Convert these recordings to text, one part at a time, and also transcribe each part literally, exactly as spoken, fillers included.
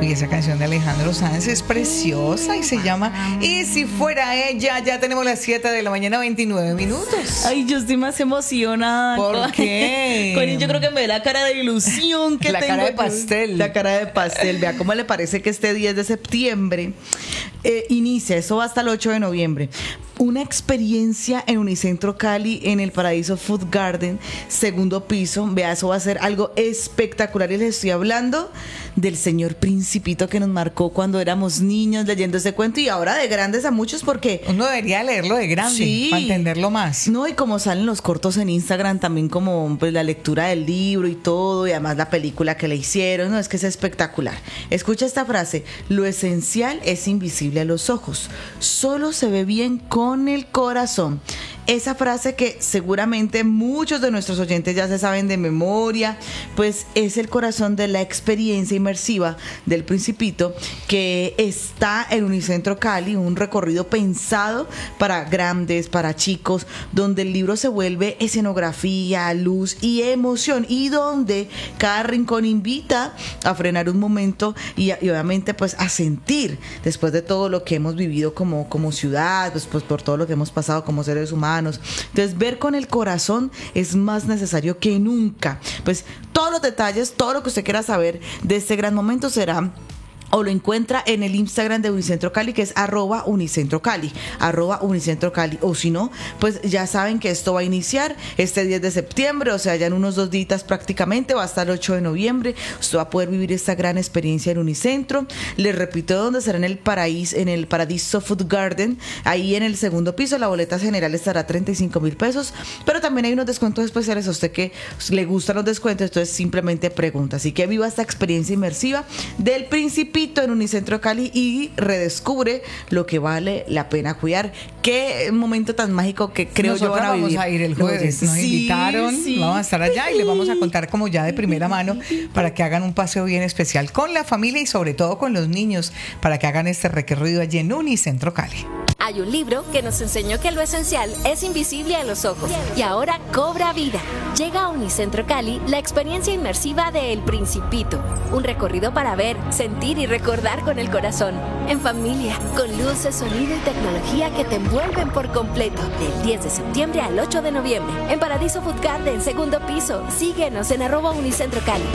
Y esa canción de Alejandro Sanz es preciosa y se llama Y si fuera ella. Ya tenemos las siete de la mañana, veintinueve minutos. Ay, yo estoy más emocionada. ¿Por qué? Con, yo creo que me ve la cara de ilusión que la tengo. La cara de pastel. La cara de pastel. Vea cómo le parece que este diez de septiembre eh, inicia, eso va hasta el ocho de noviembre. Una experiencia en Unicentro Cali, en el Paradiso Food Garden, segundo piso. Vea, eso va a ser algo espectacular. Y les estoy hablando del señor Principito que nos marcó cuando éramos niños leyendo ese cuento y ahora de grandes a muchos, porque uno debería leerlo de grande, sí, para entenderlo más. No, y como salen los cortos en Instagram también, como pues la lectura del libro y todo, y además la película que le hicieron, no, es que es espectacular. Escucha esta frase: lo esencial es invisible a los ojos, solo se ve bien con el corazón. Esa frase que seguramente muchos de nuestros oyentes ya se saben de memoria, pues es el corazón de la experiencia inmersiva del Principito, que está en Unicentro Cali, un recorrido pensado para grandes, para chicos, donde el libro se vuelve escenografía, luz y emoción, y donde cada rincón invita a frenar un momento y, y obviamente pues a sentir, después de todo lo que hemos vivido como, como ciudad, pues, pues por todo lo que hemos pasado como seres humanos. Entonces, ver con el corazón es más necesario que nunca. Pues todos los detalles, todo lo que usted quiera saber de este gran momento será o lo encuentra en el Instagram de Unicentro Cali, que es arroba Unicentro Cali, arroba Unicentro Cali. O si no, pues ya saben que esto va a iniciar este diez de septiembre, o sea, ya en unos dos días prácticamente, va hasta el ocho de noviembre. Usted va a poder vivir esta gran experiencia en Unicentro. Les repito, ¿dónde será? En el Paraíso, en el Paradiso Food Garden, ahí en el segundo piso. La boleta general estará a treinta y cinco mil pesos, pero también hay unos descuentos especiales a usted que le gustan los descuentos, entonces simplemente pregunta. Así que viva esta experiencia inmersiva del Principito en Unicentro Cali y redescubre lo que vale la pena cuidar. Qué momento tan mágico que creo Nosotros yo van a vivir. Vamos a ir el jueves, nos sí, invitaron, sí. Vamos a estar allá y les vamos a contar como ya de primera mano para que hagan un paseo bien especial con la familia y sobre todo con los niños, para que hagan este recorrido allí en Unicentro Cali. Hay un libro que nos enseñó que lo esencial es invisible a los ojos y ahora cobra vida. Llega a Unicentro Cali la experiencia inmersiva de El Principito, un recorrido para ver, sentir y recordar con el corazón, en familia, con luces, sonido y tecnología que te envuelven por completo. Del diez de septiembre al ocho de noviembre, en Paradiso Food Garden, segundo piso. Síguenos en arroba Unicentro Cali.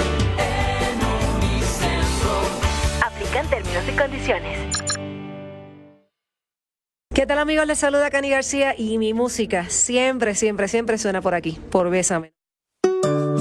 Aplican términos y condiciones. ¿Qué tal, amigos? Les saluda Cani García y mi música siempre, siempre, siempre suena por aquí, por Bésame.